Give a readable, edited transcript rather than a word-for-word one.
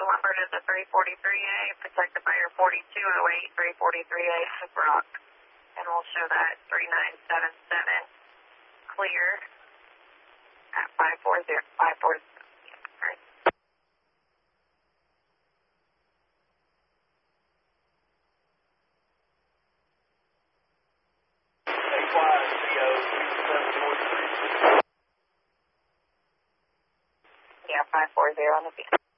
Lombard is a 343A, protected by your 4208, 343A Rock. And we'll show that 3977 clear at 540. 540. Right. Yeah, 540 on the beat.